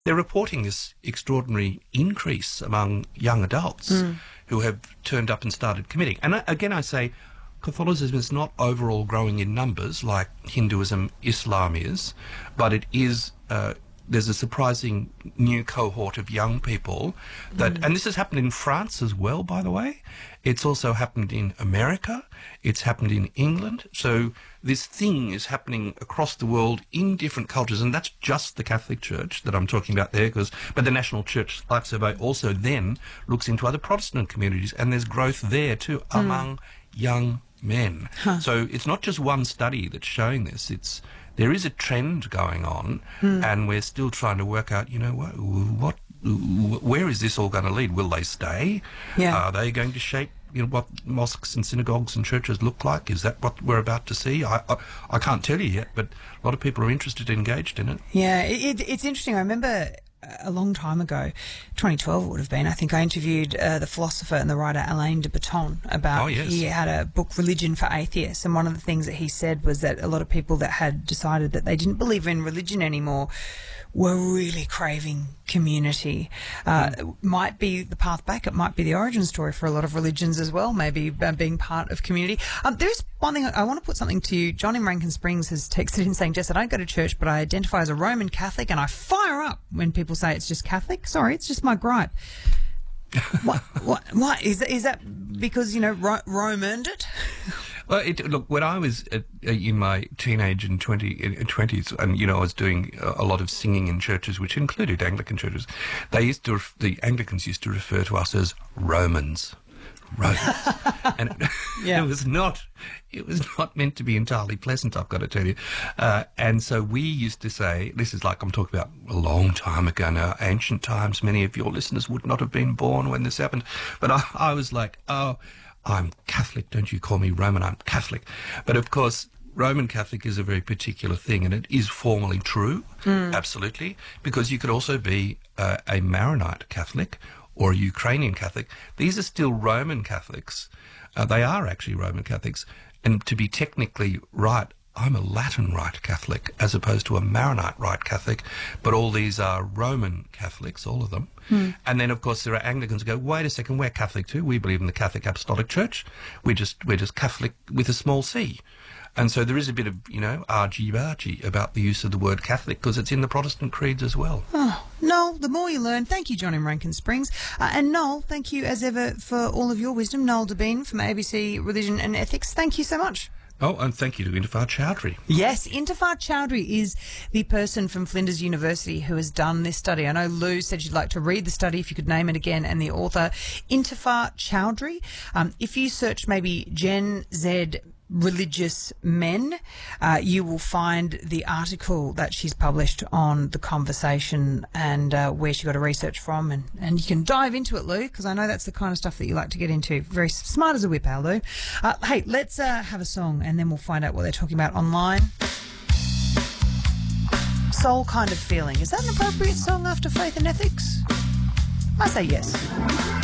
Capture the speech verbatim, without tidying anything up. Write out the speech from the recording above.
they're reporting this extraordinary increase among young adults mm. who have turned up and started committing. And I, again, I say Catholicism is not overall growing in numbers like Hinduism, Islam is, but it is... Uh, there's a surprising new cohort of young people that, mm. and this has happened in France as well, by the way. It's also happened in America. It's happened in England. So this thing is happening across the world in different cultures, and that's just the Catholic Church that I'm talking about there. Because, but the National Church Life Survey also then looks into other Protestant communities, and there's growth there too mm. among young men. Huh. So it's not just one study that's showing this. It's there is a trend going on, mm. and we're still trying to work out, you know, what, what where is this all going to lead? Will they stay? Yeah. Are they going to shape, you know, what mosques and synagogues and churches look like? Is that what we're about to see? I I, I can't tell you yet, but a lot of people are interested and engaged in it. Yeah, it, it, it's interesting. I remember a long time ago, twenty twelve it would have been, I think I interviewed uh, the philosopher and the writer Alain de Botton about, oh, yes. he had a book, Religion for Atheists, and one of the things that he said was that a lot of people that had decided that they didn't believe in religion anymore were really craving community. Uh, mm. Might be the path back, it might be the origin story for a lot of religions as well, maybe uh, being part of community. Um, there's one thing, I, I want to put something to you. John in Rankin Springs has texted in saying, Jess, I don't go to church, but I identify as a Roman Catholic, and I fire up when people say it's just Catholic. Sorry, it's just my gripe. what, what, what, is, is that because, you know, Ro- Rome earned it? Well, it, look, when I was uh, in my teenage and twenties, and, you know, I was doing a, a lot of singing in churches, which included Anglican churches, they used to, ref- the Anglicans used to refer to us as Romans. Romans. And it, yeah. it was not, it was not meant to be entirely pleasant, I've got to tell you. Uh, and so we used to say, this is like I'm talking about a long time ago now, ancient times, many of your listeners would not have been born when this happened, but I, I was like, oh, I'm Catholic, don't you call me Roman, I'm Catholic. But of course, Roman Catholic is a very particular thing, and it is formally true, mm. absolutely, because you could also be uh, a Maronite Catholic or a Ukrainian Catholic. These are still Roman Catholics. Uh, they are actually Roman Catholics. And to be technically right, I'm a Latin Rite Catholic as opposed to a Maronite Rite Catholic, but all these are Roman Catholics, all of them. Mm. And then, of course, there are Anglicans who go, wait a second, we're Catholic too. We believe in the Catholic Apostolic Church. We're just, we're just Catholic with a small c. And so there is a bit of, you know, argy-bargy about the use of the word Catholic because it's in the Protestant creeds as well. Oh, Noel, the more you learn. Thank you, John in Rankin Springs. Uh, and Noel, thank you as ever for all of your wisdom. Noel Debien from A B C Religion and Ethics. Thank you so much. Oh, and thank you to Intifar Chowdhury. Yes, Intifar Chowdhury is the person from Flinders University who has done this study. I know Lou said you'd like to read the study, if you could name it again, and the author, Intifar Chowdhury. Um, if you search maybe Gen Z religious men, uh, you will find the article that she's published on The Conversation and uh, where she got her research from, and, and you can dive into it, Lou, because I know that's the kind of stuff that you like to get into. Very smart as a whip, our Lou. Uh, hey, let's uh, have a song and then we'll find out what they're talking about online. Soul Kind of Feeling. Is that an appropriate song after Faith and Ethics? I say yes.